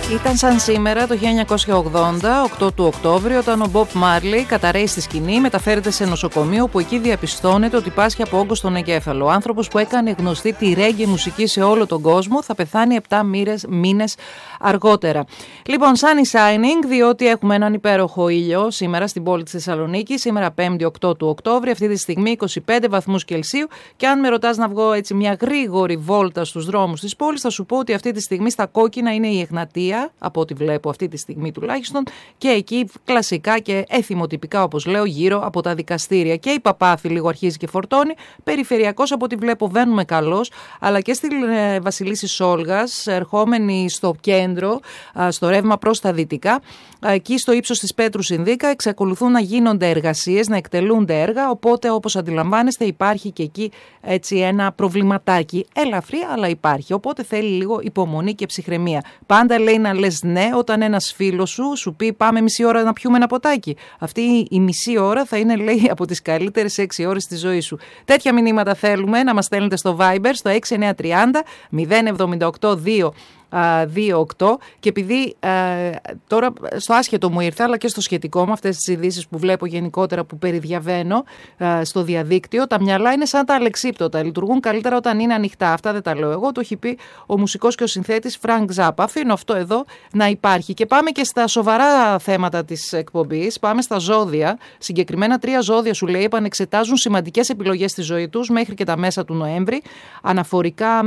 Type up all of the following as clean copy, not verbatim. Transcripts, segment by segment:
Ήταν σαν σήμερα το 1980, 8 του Οκτώβριου, όταν ο Μπομπ Μάρλεϊ καταρρέει στη σκηνή, μεταφέρεται σε νοσοκομείο, όπου εκεί διαπιστώνεται ότι πάσχει από όγκο στον εγκέφαλο. Ο άνθρωπος που έκανε γνωστή τη ρέγγε μουσική σε όλο τον κόσμο θα πεθάνει 7 μήνες αργότερα. Λοιπόν, sunny shining, διότι έχουμε έναν υπέροχο ήλιο σήμερα στην πόλη της Θεσσαλονίκης, σήμερα 5η 8 του Οκτώβρη, αυτή τη στιγμή 25 βαθμούς Κελσίου. Και αν με ρωτάς να βγω έτσι μια γρήγορη βόλτα στους δρόμους της πόλης, θα σου πω ότι αυτή τη στιγμή στα κόκκινα είναι η Εγνατία, από ό,τι βλέπω αυτή τη στιγμή τουλάχιστον, και εκεί κλασικά και εθιμοτυπικά, όπως λέω, γύρω από τα δικαστήρια. Και η Παπάθη λίγο αρχίζει και φορτώνει. Περιφερειακός, από ό,τι βλέπω, βαίνουμε καλώς, αλλά και στη Βασιλίσσης Σόλγας, ερχόμενοι στο κέντρο, στο ρεύμα προς τα δυτικά, εκεί στο ύψος της Πέτρου Συνδίκα, εξακολουθούν να γίνονται εργασίες, να εκτελούνται έργα. Οπότε, όπως αντιλαμβάνεστε, υπάρχει και εκεί έτσι ένα προβληματάκι. Ελαφρύ, αλλά υπάρχει. Οπότε θέλει λίγο υπομονή και ψυχραιμία. Πάντα λέει να λες ναι όταν ένας φίλος σου πει πάμε μισή ώρα να πιούμε ένα ποτάκι. Αυτή η μισή ώρα θα είναι, λέει, από τις καλύτερες 6 ώρες της ζωής σου. Τέτοια μηνύματα θέλουμε να μας στέλνετε στο Viber, στο 6930 078 2-8, και επειδή τώρα στο άσχετο μου ήρθε, αλλά και στο σχετικό με αυτές τις ειδήσεις που βλέπω γενικότερα, που περιδιαβαίνω στο διαδίκτυο, τα μυαλά είναι σαν τα αλεξίπτωτα, λειτουργούν καλύτερα όταν είναι ανοιχτά. Αυτά δεν τα λέω εγώ, το έχει πει ο μουσικός και ο συνθέτης Frank Zappa. Αφήνω αυτό εδώ να υπάρχει και πάμε και στα σοβαρά θέματα της εκπομπής. Πάμε στα ζώδια. Συγκεκριμένα 3 ζώδια, σου λέει, επανεξετάζουν σημαντικές επιλογές στη ζωή τους μέχρι και τα μέσα του Νοέμβρη, αναφορικά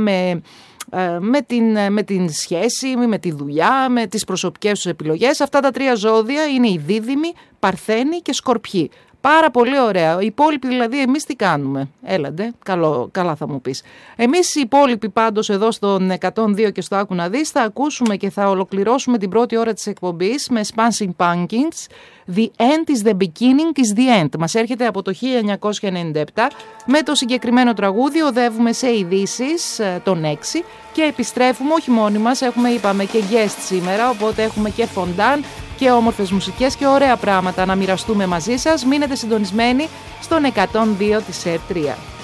με την σχέση, με τη δουλειά, με τις προσωπικές τους επιλογές. Αυτά τα 3 ζώδια είναι οι Δίδυμοι, Παρθένοι και Σκορπιοί. Πάρα πολύ ωραία. Οι υπόλοιποι δηλαδή, εμείς τι κάνουμε? Έλαντε, καλά θα μου πεις. Εμείς οι υπόλοιποι πάντως εδώ στον 102 και στο Άκου να δεις, θα ακούσουμε και θα ολοκληρώσουμε την πρώτη ώρα της εκπομπής με Smashing Pumpkins. The end is the beginning is the end. Μας έρχεται από το 1997. Με το συγκεκριμένο τραγούδι οδεύουμε σε ειδήσεις των 6 και επιστρέφουμε όχι μόνοι μας. Έχουμε, είπαμε, και guest σήμερα, οπότε έχουμε και φοντάν και όμορφες μουσικές και ωραία πράγματα να μοιραστούμε μαζί σας. Μείνετε συντονισμένοι στον 102 της ΕΡΤ3.